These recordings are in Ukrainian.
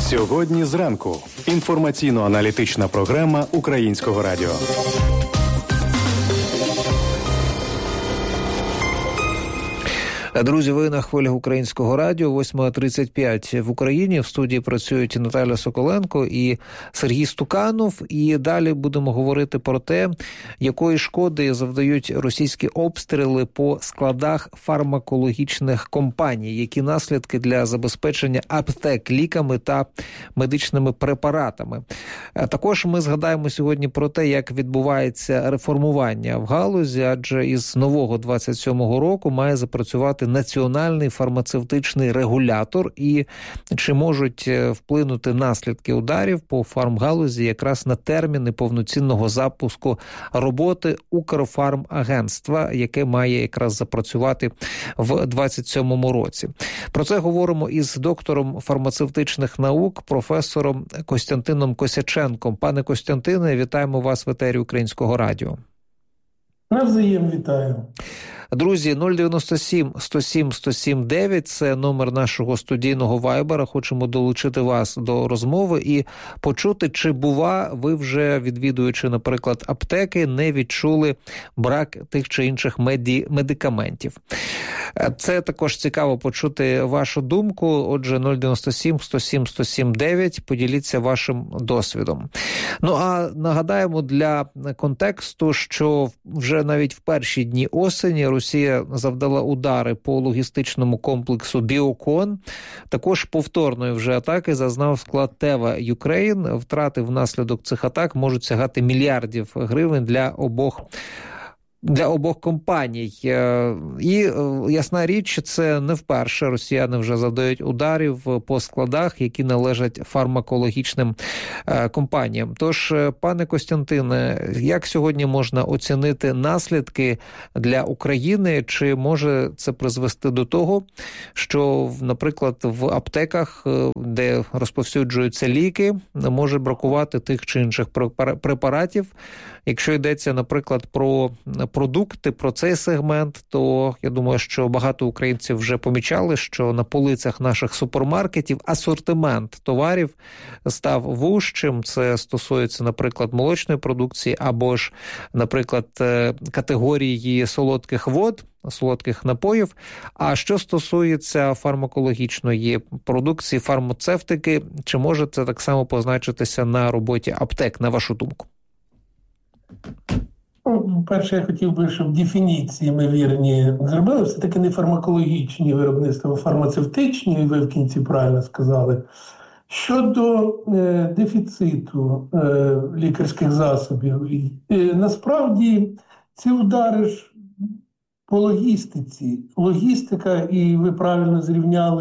Сьогодні зранку. Інформаційно-аналітична програма Українського радіо. Друзі, ви на хвилях Українського радіо, 8:35 в Україні. В студії працюють Наталя Соколенко і Сергій Стуканов. І далі будемо говорити про те, якої шкоди завдають російські обстріли по складах фармакологічних компаній, які наслідки для забезпечення аптек ліками та медичними препаратами. Також ми згадаємо сьогодні про те, як відбувається реформування в галузі, адже із нового 27-го року має запрацювати національний фармацевтичний регулятор, і чи можуть вплинути наслідки ударів по фармгалузі якраз на терміни повноцінного запуску роботи Укрфармагентства, яке має якраз запрацювати в 27-му році. Про це говоримо із доктором фармацевтичних наук, професором Костянтином Косяченком. Пане Костянтине, вітаємо вас в етері Українського радіо. Навзаєм вітаю. Друзі, 097 107 107 9 – це номер нашого студійного вайбера. Хочемо долучити вас до розмови і почути, чи, бува, ви вже, відвідуючи, наприклад, аптеки, не відчули брак тих чи інших медикаментів. Це також цікаво почути вашу думку. Отже, 097 107 107 9. Поділіться вашим досвідом. Ну, а нагадаємо для контексту, що вже навіть в перші дні осені Росія завдала удари по логістичному комплексу Біокон. Також повторної вже атаки зазнав склад Тева Юкрейн. Втрати внаслідок цих атак можуть сягати мільярдів гривень для обох компаній. І, ясна річ, це не вперше росіяни вже завдають ударів по складах, які належать фармакологічним компаніям. Тож, пане Костянтине, як сьогодні можна оцінити наслідки для України? Чи може це призвести до того, що, наприклад, в аптеках, де розповсюджуються ліки, може бракувати тих чи інших препаратів? Якщо йдеться, наприклад, про продукти, про цей сегмент, то я думаю, що багато українців вже помічали, що на полицях наших супермаркетів асортимент товарів став вужчим. Це стосується, наприклад, молочної продукції або ж, наприклад, категорії солодких вод, солодких напоїв. А що стосується фармакологічної продукції, фармацевтики, чи може це так само позначитися на роботі аптек, на вашу думку? Перше, я хотів би, щоб дефініції ми вірні зробили. Все-таки не фармакологічні виробництва, а фармацевтичні, і ви в кінці правильно сказали. Щодо дефіциту лікарських засобів, насправді ці удари ж по логістиці. Логістика, і ви правильно зрівняли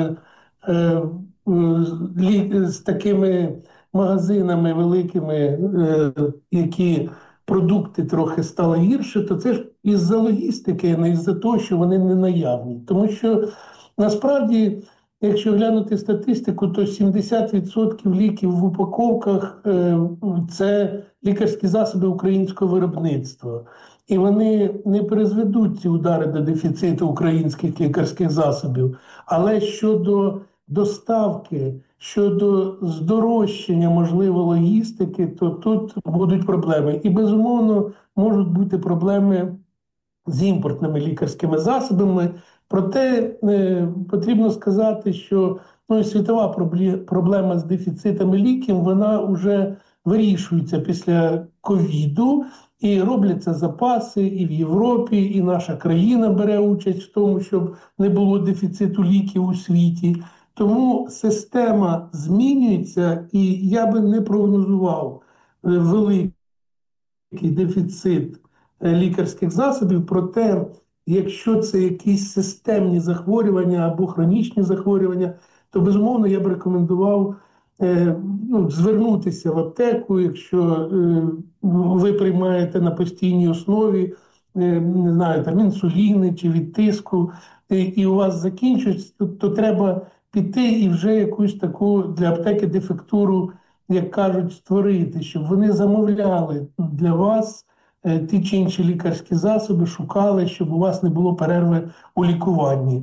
з такими магазинами великими, які продукти трохи стало гірше, то це ж із-за логістики, а не із-за того, що вони не наявні. Тому що, насправді, якщо глянути статистику, то 70% ліків в упаковках – це лікарські засоби українського виробництва. І вони не призведуть ці удари до дефіциту українських лікарських засобів. Але щодо доставки, щодо здорожчання, можливо, логістики, то тут будуть проблеми. І, безумовно, можуть бути проблеми з імпортними лікарськими засобами. Проте потрібно сказати, що світова проблема з дефіцитами ліків, вона вже вирішується після ковіду, і робляться запаси і в Європі, і наша країна бере участь в тому, щоб не було дефіциту ліків у світі. Тому система змінюється, і я би не прогнозував великий дефіцит лікарських засобів. Проте, якщо це якісь системні захворювання або хронічні захворювання, то, безумовно, я б рекомендував звернутися в аптеку, якщо ви приймаєте на постійній основі, не знаю, там інсуліни чи від тиску, і у вас закінчується, то треба піти і вже якусь таку для аптеки дефектуру, як кажуть, створити, щоб вони замовляли для вас ті чи інші лікарські засоби, шукали, щоб у вас не було перерви у лікуванні.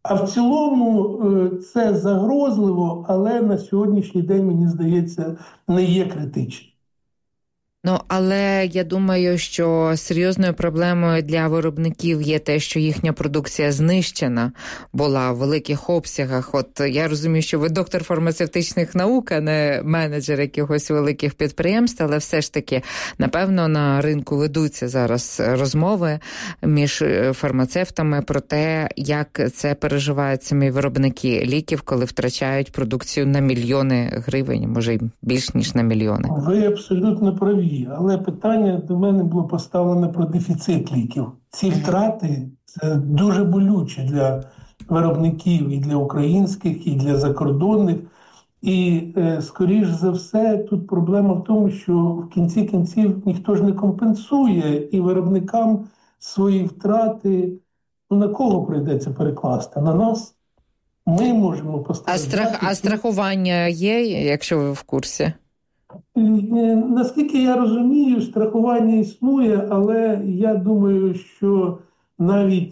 А в цілому це загрозливо, але на сьогоднішній день, мені здається, не є критичним. Ну, але я думаю, що серйозною проблемою для виробників є те, що їхня продукція знищена була в великих обсягах. От я розумію, що ви доктор фармацевтичних наук, а не менеджер якихось великих підприємств, але все ж таки, напевно, на ринку ведуться зараз розмови між фармацевтами про те, як це переживають самі виробники ліків, коли втрачають продукцію на мільйони гривень, може й більш ніж на мільйони. Ви абсолютно праві. Але питання до мене було поставлено про дефіцит ліків. Ці втрати – це дуже болюче для виробників і для українських, і для закордонних. І, скоріш за все, тут проблема в тому, що в кінці кінців ніхто ж не компенсує, і виробникам свої втрати, ну, на кого прийдеться перекласти? На нас? Ми можемо постраждати. А страхування є, якщо ви в курсі? Наскільки я розумію, страхування існує, але я думаю, що навіть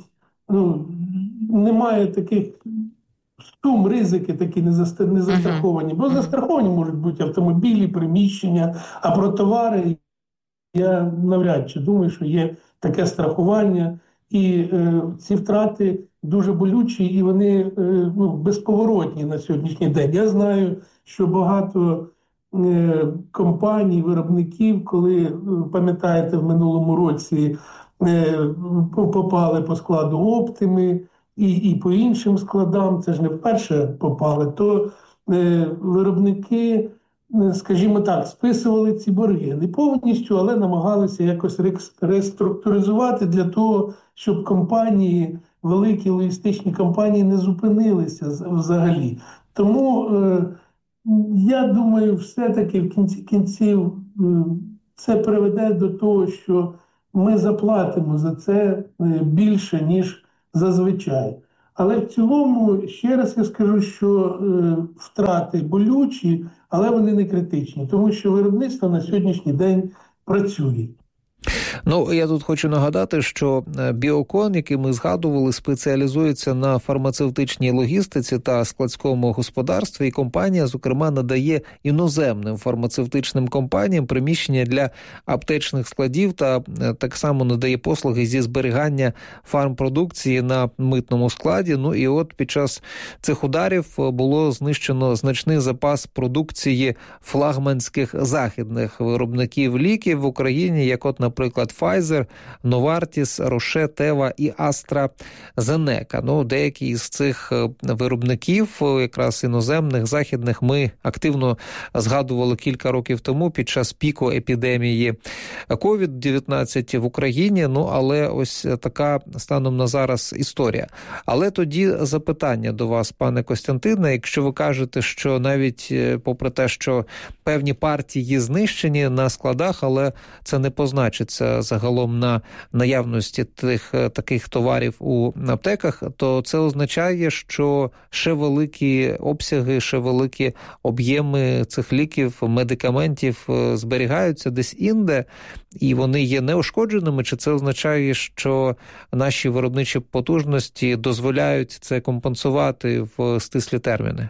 немає таких сум, ризики такі не застраховані. Бо застраховані можуть бути автомобілі, приміщення, а про товари я навряд чи думаю, що є таке страхування. І ці втрати дуже болючі і вони безповоротні на сьогоднішній день. Я знаю, що багато компаній, виробників, коли, пам'ятаєте, в минулому році попали по складу Оптими і по іншим складам, це ж не вперше попали, то виробники, скажімо так, списували ці борги. Не повністю, але намагалися якось реструктуризувати для того, щоб компанії, великі логістичні компанії не зупинилися взагалі. Тому я думаю, все-таки в кінці кінців це приведе до того, що ми заплатимо за це більше, ніж зазвичай. Але в цілому, ще раз я скажу, що втрати болючі, але вони не критичні, тому що виробництво на сьогоднішній день працює. Ну, я тут хочу нагадати, що Біокон, який ми згадували, спеціалізується на фармацевтичній логістиці та складському господарстві, і компанія, зокрема, надає іноземним фармацевтичним компаніям приміщення для аптечних складів та так само надає послуги зі зберігання фармпродукції на митному складі. Ну і от під час цих ударів було знищено значний запас продукції флагманських західних виробників ліків в Україні, як от, наприклад, Pfizer, Novartis, Roche, Teva і AstraZeneca. Ну, деякі із цих виробників, якраз іноземних, західних, ми активно згадували кілька років тому під час піку епідемії COVID-19 в Україні. Ну, але ось така станом на зараз історія. Але тоді запитання до вас, пане Костянтине, якщо ви кажете, що навіть попри те, що певні партії знищені на складах, але це не позначиться загалом на наявності таких товарів у аптеках, то це означає, що ще великі обсяги, ще великі об'єми цих ліків, медикаментів зберігаються десь інде, і вони є неушкодженими, чи це означає, що наші виробничі потужності дозволяють це компенсувати в стислі терміни?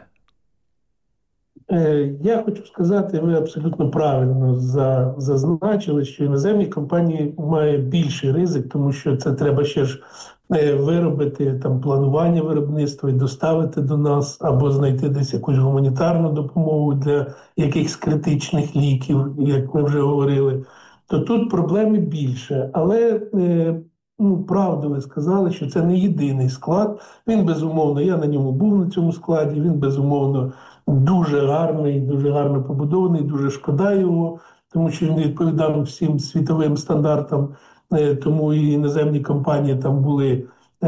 Я хочу сказати, ви абсолютно правильно зазначили, що іноземні компанії мають більший ризик, тому що це треба ще ж виробити там планування виробництва і доставити до нас, або знайти десь якусь гуманітарну допомогу для якихось критичних ліків, як ми вже говорили. То тут проблеми більше. Але правду ви сказали, що це не єдиний склад. Він, безумовно, я на ньому був на цьому складі, він, безумовно, дуже гарний, дуже гарно побудований, дуже шкода його, тому що він відповідав всім світовим стандартам, тому і іноземні компанії там були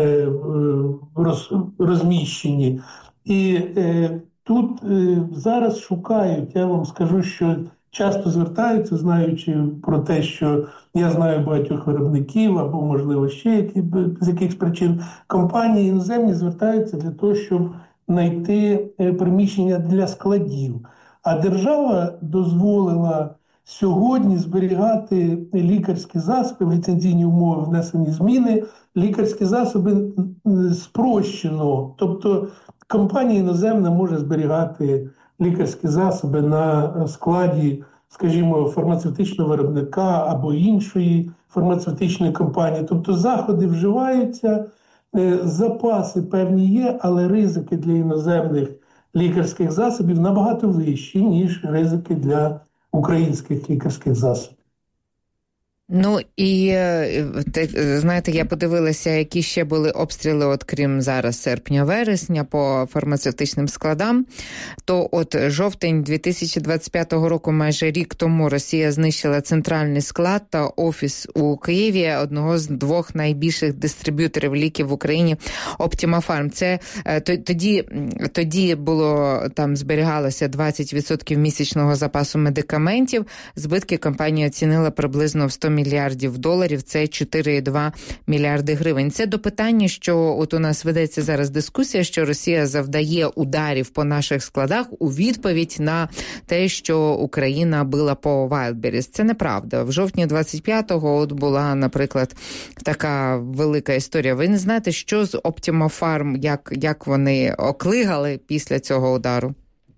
розміщені. І тут зараз шукають, я вам скажу, що часто звертаються, знаючи про те, що я знаю багатьох виробників або, можливо, ще з якихось причин, компанії іноземні звертаються для того, щоб знайти приміщення для складів. А держава дозволила сьогодні зберігати лікарські засоби, в ліцензійні умови внесені зміни, лікарські засоби спрощено. Тобто компанія іноземна може зберігати лікарські засоби на складі, скажімо, фармацевтичного виробника або іншої фармацевтичної компанії. Тобто заходи вживаються, запаси певні є, але ризики для іноземних лікарських засобів набагато вищі, ніж ризики для українських лікарських засобів. Ну і, знаєте, я подивилася, які ще були обстріли, от крім зараз серпня-вересня по фармацевтичним складам, то от жовтень 2025 року, майже рік тому, Росія знищила центральний склад та офіс у Києві одного з двох найбільших дистриб'юторів ліків в Україні Optima Pharm. Це тоді було, там зберігалося 20% місячного запасу медикаментів. Збитки компанія оцінила приблизно в $100 мільярдів, це 4,2 мільярди гривень. Це до питання, що от у нас ведеться зараз дискусія, що Росія завдає ударів по наших складах у відповідь на те, що Україна била по Wildberries. Це неправда. В жовтні 25-го от була, наприклад, така велика історія. Ви не знаєте, що з Optima Pharm, як вони оклигали після цього удару?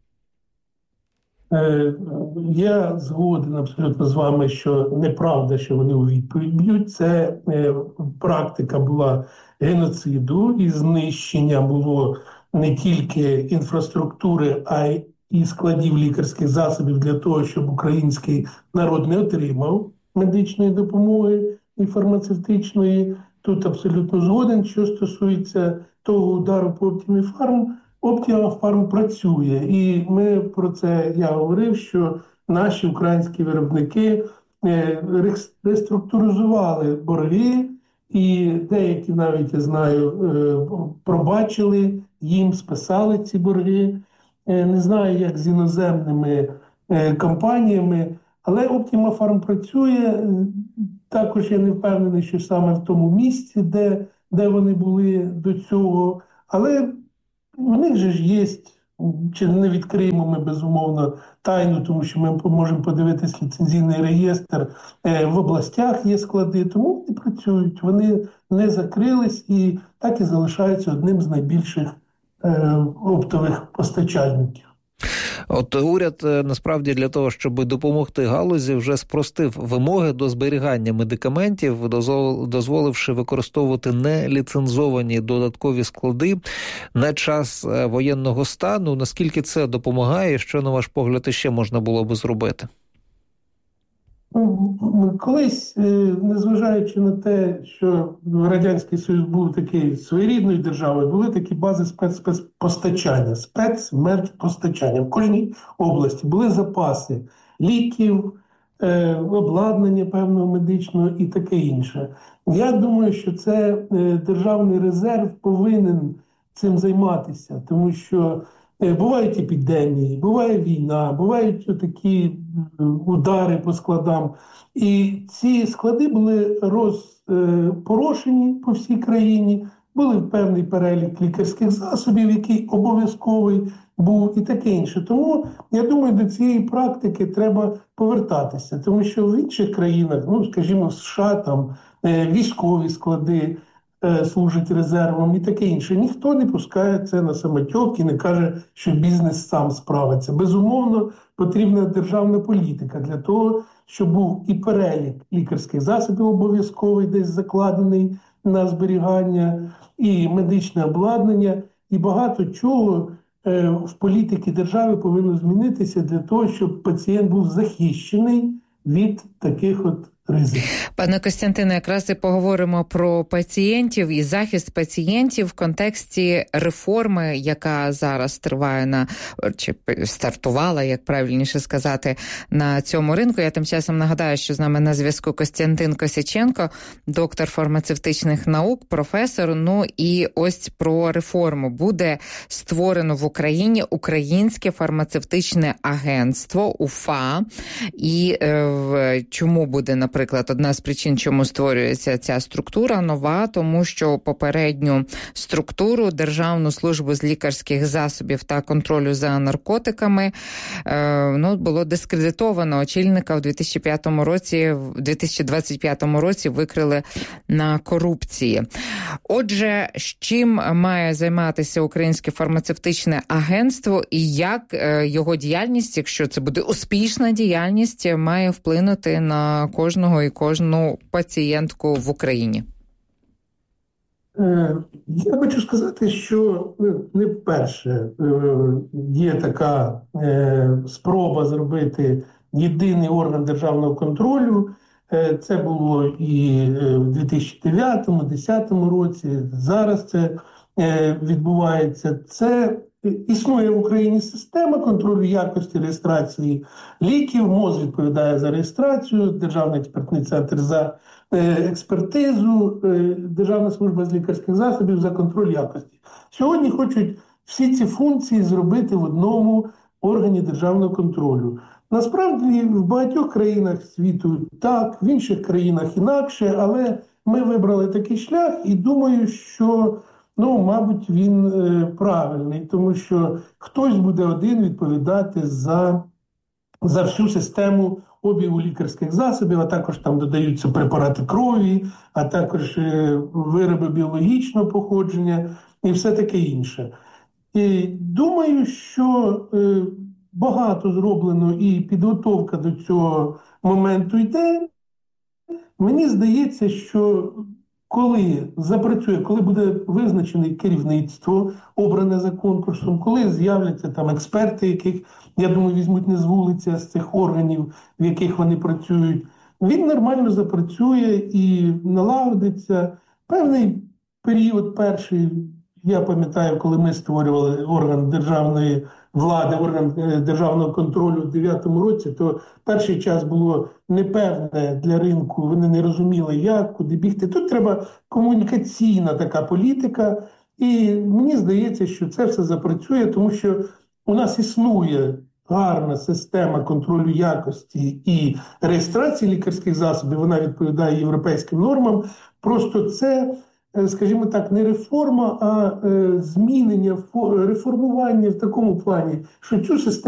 Я згоден абсолютно з вами, що неправда, що вони у відповідь б'ють. Це практика була геноциду, і знищення було не тільки інфраструктури, а й складів лікарських засобів для того, щоб український народ не отримав медичної допомоги і фармацевтичної. Тут абсолютно згоден. Що стосується того удару по Optima Pharm, Optima Pharm працює, і ми про це, я говорив, що наші українські виробники реструктуризували борги, і деякі навіть, я знаю, пробачили їм, списали ці борги. Не знаю, як з іноземними компаніями, але Optima Pharm працює. Також я не впевнений, що саме в тому місці, де вони були до цього, але у них же ж є, чи не відкриємо ми, безумовно, тайну, тому що ми можемо подивитись ліцензійний реєстр, в областях є склади, тому вони працюють, вони не закрились і так і залишаються одним з найбільших оптових постачальників. От уряд, насправді, для того, щоб допомогти галузі, вже спростив вимоги до зберігання медикаментів, дозволивши використовувати неліцензовані додаткові склади на час воєнного стану. Наскільки це допомагає? Що, на ваш погляд, ще можна було би зробити? Колись, незважаючи на те, що Радянський Союз був такий своєрідною державою, були такі бази спецпостачання, спецмедпостачання. В кожній області були запаси ліків, обладнання певного медичного і таке інше. Я думаю, що це державний резерв повинен цим займатися, тому що бувають епідемії, буває війна, бувають такі удари по складам. І ці склади були розпорошені по всій країні, були певний перелік лікарських засобів, який обов'язковий був і таке інше. Тому, я думаю, до цієї практики треба повертатися, тому що в інших країнах, скажімо, в США, там військові склади служать резервом і таке інше. Ніхто не пускає це на самотьок і не каже, що бізнес сам справиться. Безумовно, потрібна державна політика для того, щоб був і перелік лікарських засобів обов'язковий, десь закладений на зберігання, і медичне обладнання, і багато чого в політиці держави повинно змінитися для того, щоб пацієнт був захищений від таких от ризиків. Пане Костянтине, якраз і поговоримо про пацієнтів і захист пацієнтів в контексті реформи, яка зараз триває чи стартувала, як правильніше сказати, на цьому ринку. Я тим часом нагадаю, що з нами на зв'язку Костянтин Косяченко, доктор фармацевтичних наук, професор. Ну і ось про реформу. Буде створено в Україні Українське фармацевтичне агентство, УФА. І чому буде, наприклад, наприклад, одна з причин, чому створюється ця структура нова, тому що попередню структуру Державну службу з лікарських засобів та контролю за наркотиками було дискредитовано. Очільника в 2025 році викрили на корупції. Отже, з чим має займатися Українське фармацевтичне агентство і як його діяльність, якщо це буде успішна діяльність, має вплинути на кожного і кожну пацієнтку в Україні? Я хочу сказати, що не вперше є така спроба зробити єдиний орган державного контролю. Це було і в 2009-2010 році, зараз це відбувається. Це існує в Україні система контролю якості реєстрації ліків, МОЗ відповідає за реєстрацію, Державний експертний центр за експертизу, Державна служба з лікарських засобів за контроль якості. Сьогодні хочуть всі ці функції зробити в одному органі державного контролю. Насправді в багатьох країнах світу так, в інших країнах інакше, але ми вибрали такий шлях і думаю, що мабуть, він правильний, тому що хтось буде один відповідати за всю систему обігу лікарських засобів, а також там додаються препарати крові, а також вироби біологічного походження і все таке інше. І думаю, що багато зроблено і підготовка до цього моменту йде. Мені здається, що коли запрацює, коли буде визначене керівництво, обране за конкурсом, коли з'являться там експерти, яких, я думаю, візьмуть не з вулиці, а з цих органів, в яких вони працюють, він нормально запрацює і налагодиться. Певний період перший, я пам'ятаю, коли ми створювали орган державної влади, орган державного контролю в 2009 році, то перший час було непевне для ринку, вони не розуміли, як, куди бігти. Тут треба комунікаційна така політика, і мені здається, що це все запрацює, тому що у нас існує гарна система контролю якості і реєстрації лікарських засобів, вона відповідає європейським нормам, просто це, скажімо так, не реформа, а змінення, реформування в такому плані, що цю систему